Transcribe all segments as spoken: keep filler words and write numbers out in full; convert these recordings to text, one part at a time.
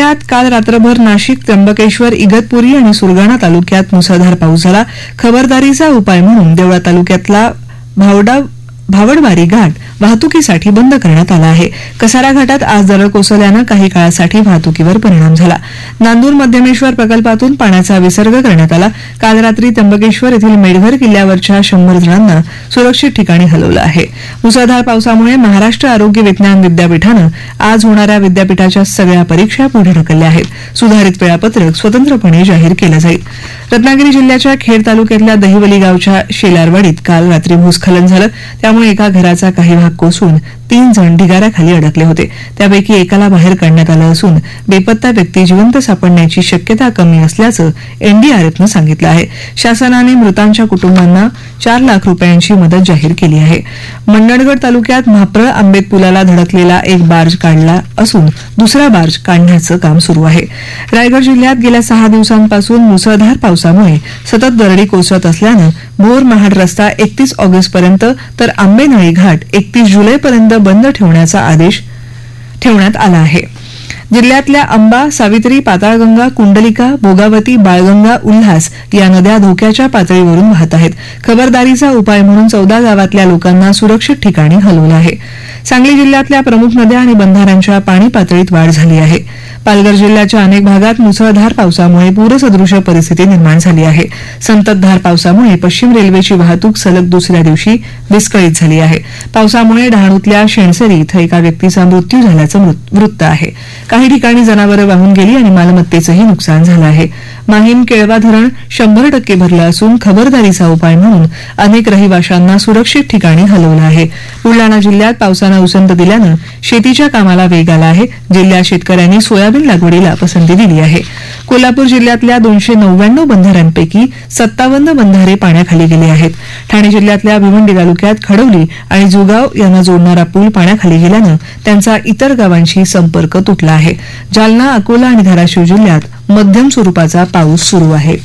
जिल्ह्यात काल रात्रभर नाशिक, त्र्यंबकेश्वर, इगतपुरी आणि सुरगाणा तालुक्यात मुसळधार पाऊस झाला. खबरदारीचा उपाय म्हणून देवळा तालुक्यातला भावडा भावडबारी घाट वाहतुकीसाठी बंद करण्यात आला आहे. कसारा घाटात आज दरड कोसळल्यानं काही काळासाठी वाहतुकीवर परिणाम झाला. नांदूर मध्यमेश्वर प्रकल्पातून पाण्याचा विसर्ग करण्यात आला. काल रात्री त्र्यंबकेश्वर येथील मेढघर किल्ल्यावरच्या शंभर जणांना सुरक्षित ठिकाणी हलवलं आहे. मुसळधार पावसामुळे महाराष्ट्र आरोग्य विज्ञान विद्यापीठानं आज होणाऱ्या विद्यापीठाच्या सगळ्या परीक्षा पुढे ढकलल्या आहेत. सुधारित वेळापत्रक स्वतंत्रपणे जाहीर केलं जाईल. रत्नागिरी जिल्ह्याच्या खेड तालुक्यातल्या दहिवली गावच्या शेलारवाडीत काल रात्री भूस्खलन झालं. त्यामुळे एका घराचा काही भाग कोसळून तीन जण ढिगाऱ्याखाली अडकले होते. त्यापैकी एकाला बाहेर काढण्यात आलं असून बेपत्ता व्यक्ती जिवंत सापडण्याची शक्यता कमी असल्याचं एनडीआरएफनं सांगितलं आहे. शासनाने मृतांच्या कुटुंबांना चार लाख रुपयांची मदत जाहीर केली आहे. मंडणगड तालुक्यात म्हाप्रळ आंबेत पुलाला धडकलेला एक बार्ज काढला असून दुसरा बार्ज काढण्याचं काम सुरू आहे. रायगड जिल्ह्यात गेल्या सहा दिवसांपासून मुसळधार पावसामुळे सतत दरडी कोसळत असल्यानं भोर महाड रस्ता एकतीस ऑगस्टपर्यंत तर आंबेनळी घाट एकतीस जुलैपर्यंत बंद ठेवण्याचा आदेश ठेवण्यात आला आहे. जिल्ह्यातल्या अंबा, सावित्री, पाताळगंगा, कुंडलिका, भोगावती, बाळगंगा, उल्हास या नद्या धोक्याच्या पातळीवरून वाहत आहेत. खबरदारीचा उपाय म्हणून चौदा गावातल्या लोकांना सुरक्षित ठिकाणी हलवलं आहे. सांगली जिल्ह्यातल्या प्रमुख नद्या आणि बंधाऱ्यांच्या पाणी पातळीत वाढ झाली आहे. पालघर जिल्ह्याच्या अनेक भागात मुसळधार पावसामुळे पूरसदृश्य परिस्थिती निर्माण झाली आहे. संततधार पावसामुळे पश्चिम रेल्वेची वाहतूक सलग दुसऱ्या दिवशी विस्कळीत झाली आहे. पावसामुळे डहाणूतल्या शेणसरी इथं एका व्यक्तीचा मृत्यू झाल्याचं वृत्त आहे. काही ठिकाणी जनावरं वाहून गेली आणि मालमत्तेचंही नुकसान झालं आहे. माहीम केळवा धरण शंभर टक्के भरलं असून खबरदारीचा उपाय म्हणून अनेक रहिवाशांना सुरक्षित ठिकाणी हलवलं आहे. बुलडाणा जिल्ह्यात पावसानं उसंत दिल्यानं शेतीच्या कामाला वेग आला आहे. जिल्ह्यात शेतकऱ्यांनी सोयाबीन लागवडीला पसंती दिली आहे. कोल्हापूर जिल्ह्यातल्या दोनशे नव्याण्णव बंधाऱ्यांपैकी सत्तावन्न बंधारे पाण्याखाली गेले आहेत. ठाणे जिल्ह्यातल्या भिवंडी तालुक्यात खडवली आणि जुगाव यांना जोडणारा पूल पाण्याखाली गेल्यानं त्यांचा इतर गावांशी संपर्क तुटला आहे. जालना, अकोला आणि धाराशिव जिल्ह्यात मध्यम स्वरूपाचा पाऊस सुरू आहे.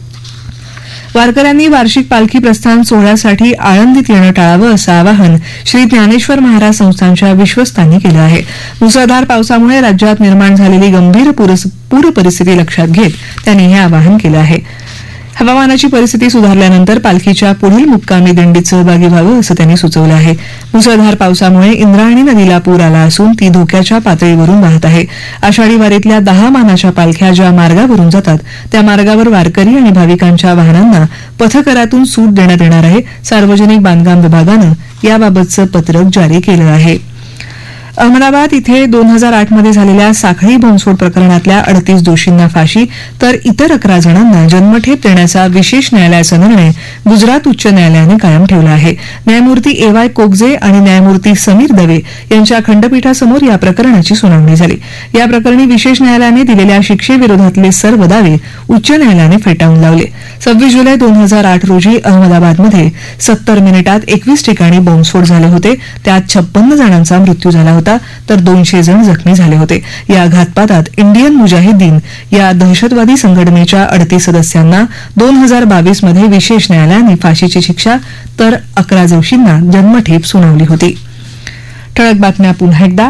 वारकऱ्यांनी वार्षिक पालखी प्रस्थान सोहळ्यासाठी आळंदीत येणं टाळावं असं आवाहन श्री ज्ञानेश्वर महाराज संस्थानच्या विश्वस्तांनी केलं आहे. मुसळधार पावसामुळे राज्यात निर्माण झालेली गंभीर पूर परिस्थिती लक्षात घेत त्यांनी हे आवाहन केलं आहे. हवामानाची परिस्थिती सुधारल्यानंतर पालखीच्या पुढील मुक्कामी दिंडीत सहभागी व्हावं असं त्यांनी सुचवलं आहे. मुसळधार पावसामुळे इंद्रायणी नदीला पूर आला असून ती धोक्याच्या पातळीवरून वाहत आहे. आषाढी वारीतल्या दहा मानाच्या पालख्या ज्या मार्गावरून जातात त्या मार्गावर वारकरी आणि भाविकांच्या वाहनांना पथकरातून सूट देण्यात येणार आहे. सार्वजनिक बांधकाम विभागानं याबाबतचं पत्रक जारी केलं आहे. अहमदाबाद इथे दोन हजार आठ मध्ये झालेल्या साखळी बॉम्बस्फोट प्रकरणातल्या अडतीस दोषींना फाशी तर इतर अकरा जणांना जन्मठेप देण्याचा विशेष न्यायालयाचा निर्णय गुजरात उच्च न्यायालयाने कायम ठेवला आहे. न्यायमूर्ती ए वाय कोगजे आणि न्यायमूर्ती समीर दवे यांच्या खंडपीठासमोर या प्रकरणाची सुनावणी झाली. या प्रकरणी विशेष न्यायालयाने दिलेल्या शिक्षेविरोधातले सर्व दावे उच्च न्यायालयाने फेटाळून लावले. सव्वीस जुलै दोन हजार आठ रोजी अहमदाबादमध्ये सत्तर मिनिटात एकवीस ठिकाणी बॉम्बस्फोट झाले होते. त्यात छप्पन्न जणांचा मृत्यू झाला होता तर दोनशे जण जखमी झाले होते. या घातपातात इंडियन मुजाहिदीन या दहशतवादी संघटनेच्या अडतीस सदस्यांना दोन हजार बावीस मध्ये विशेष न्यायालयाने फाशीची शिक्षा तर अकरा दोषींना जन्मठेप सुनावली होती. ठळक बातम्या पुन्हा एकदा.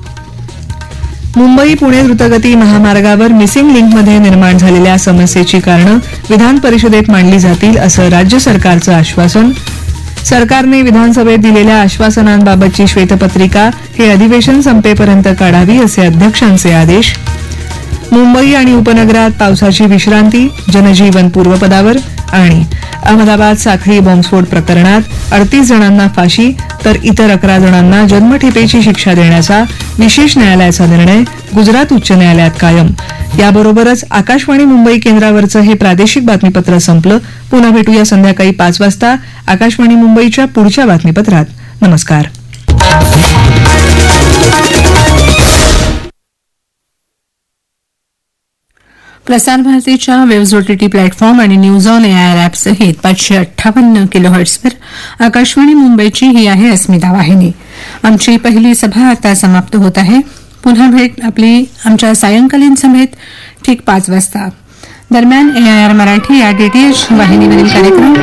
मुंबई पुणे द्रुतगती महामार्गावर मिसिंग लिंकमध्ये निर्माण झालेल्या समस्येची कारणं विधान परिषदेत मांडली जातील असं राज्य सरकारचं आश्वासन. सरकारने विधानसभेत दिलेल्या आश्वासनांबाबतची श्वेतपत्रिका हे अधिवेशन संपेपर्यंत काढावी असे अध्यक्षांचे आदेश. मुंबई आणि उपनगरात पावसाची विश्रांती, जनजीवन पूर्वपदावर. आणि अहमदाबाद साखळी बॉम्बस्फोट प्रकरणात अडतीस जणांना फाशी तर इतर अकरा जणांना जन्मठेपेची शिक्षा देण्याचा विशेष न्यायालयाचा निर्णय गुजरात उच्च न्यायालयात कायम. याबरोबरच आकाशवाणी मुंबई केंद्रावरचं हे प्रादेशिक बातमीपत्र संपलं. पुन्हा भेटूया संध्याकाळी पाच वाजता आकाशवाणी मुंबईच्या पुढच्या बातमीपत्रात. नमस्कार. प्रसार भारतीच्या वेव्ज ओटीटी प्लॅटफॉर्म आणि न्यूज ऑन एआर ॲप सहित पाचशे अठ्ठावन्न किलोहर्ट्झवर आकाशवाणी मुंबईची ही आहे अस्मिता वाहिनी. आमची पहिली सभा आता समाप्त होत आहे. पुन्हा भेट आपली आमच्या सायंकालीन सभेत ठीक पाच वाजता. दरम्यान एआयआर मराठी या डीटीएच वाहिनीवरील कार्यक्रम